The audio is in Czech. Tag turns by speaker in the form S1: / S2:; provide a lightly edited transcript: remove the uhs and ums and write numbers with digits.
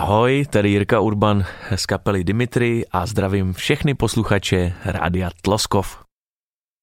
S1: Ahoj, tady Jirka Urban z kapely Dimitri a zdravím všechny posluchače Rádia Tloskov.